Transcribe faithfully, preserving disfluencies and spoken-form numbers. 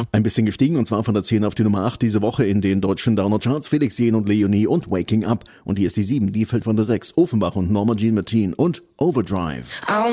Ein bisschen gestiegen, und zwar von der zehn auf die Nummer acht diese Woche in den deutschen Downer-Charts. Felix Jähn und Leonie und Waking Up. Und hier ist die sieben, die fällt von der sechs. Offenbach und Norma Jean Martin und Overdrive.